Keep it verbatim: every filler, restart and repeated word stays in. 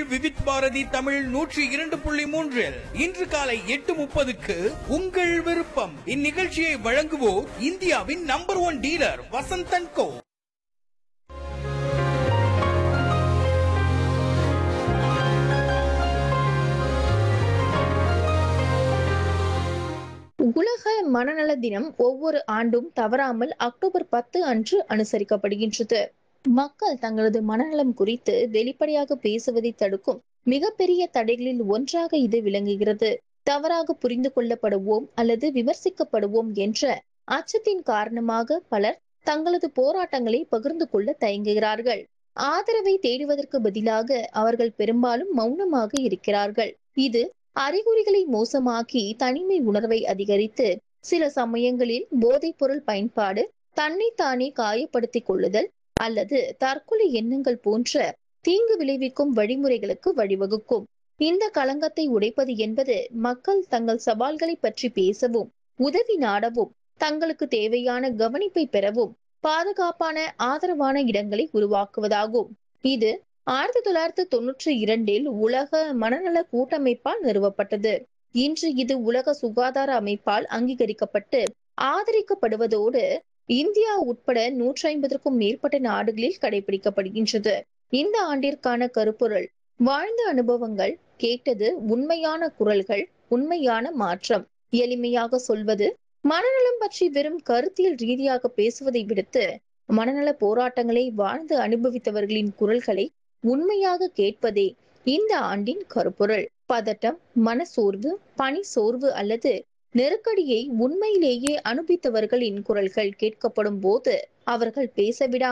விவித் பாரதி தமிழ் நூற்றி இரண்டு புள்ளி மூன்றில் இன்று காலை எட்டு முப்பதுக்கு உங்கள் விருப்பம். இந்நிகழ்ச்சியை வழங்குவோர் இந்தியாவின் நம்பர் ஒன் டீலர் வசந்தன் கோ. உலக மனநல தினம் ஒவ்வொரு ஆண்டும் தவறாமல் அக்டோபர் பத்து அன்று அனுசரிக்கப்படுகின்றது. மக்கள் தங்களது மனநலம் குறித்து வெளிப்படையாக பேசுவதை தடுக்கும் மிகப்பெரிய தடைகளில் ஒன்றாக இது விளங்குகிறது. தவறாக புரிந்து கொள்ளப்படுவோம் அல்லது விமர்சிக்கப்படுவோம் என்ற அச்சத்தின் காரணமாக பலர் தங்களது போராட்டங்களை பகிர்ந்து கொள்ள தயங்குகிறார்கள். ஆதரவை தேடுவதற்கு பதிலாக அவர்கள் பெரும்பாலும் மௌனமாக இருக்கிறார்கள். இது அறிகுறிகளை மோசமாக்கி தனிமை உணர்வை அதிகரித்து சில சமயங்களில் போதைப் பொருள் பயன்பாடு, தன்னைத்தானே காயப்படுத்திக் கொள்ளுதல் அல்லது தற்கொலை எண்ணங்கள் போன்ற தீங்கு விளைவிக்கும் வழிமுறைகளுக்கு வழிவகுக்கும். இந்த களங்கத்தை உடைப்பது என்பது மக்கள் தங்கள் சவால்களை பற்றி பேசவும், உதவி நாடவும், தங்களுக்கு தேவையான கவனிப்பை பெறவும் பாதுகாப்பான ஆதரவான இடங்களை உருவாக்குவதாகும். இது ஆயிரத்தி தொள்ளாயிரத்தி தொன்னூற்றி இரண்டில் உலக மனநல கூட்டமைப்பால் நிறுவப்பட்டது. இன்று இது உலக சுகாதார அமைப்பால் அங்கீகரிக்கப்பட்டு ஆதரிக்கப்படுவதோடு இந்தியா உட்பட நூற்றி ஐம்பதற்கும் மேற்பட்ட நாடுகளில் கடைபிடிக்கப்படுகின்றது. இந்த ஆண்டிற்கான கருப்பொருள் வாழ்ந்த அனுபவங்கள், கேட்டது உண்மையான குரல்கள், உண்மையான மாற்றம். எளிமையாக சொல்வது, மனநலம் பற்றி வெறும் கருத்தியல் ரீதியாக பேசுவதை விடுத்து மனநல போராட்டங்களை வாழ்ந்து அனுபவித்தவர்களின் குரல்களை உண்மையாக கேட்பதே இந்த ஆண்டின் கருப்பொருள். பதட்டம், மனசோர்வு, பணி சோர்வு அல்லது நெருக்கடியை உண்மையிலேயே அனுபவித்தவர்களின் குரல்கள் கேட்கப்படும் போது அவர்கள் பேசவிடாமல்